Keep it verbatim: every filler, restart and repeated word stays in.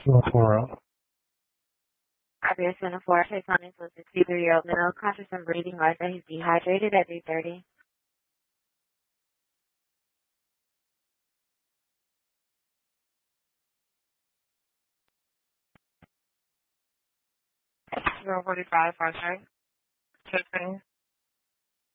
zero four zero. Fabio Center four, responding to a sixty-three-year-old male conscious and breathing life that he's dehydrated at three thirty. zero forty-five, five, sorry. Check things.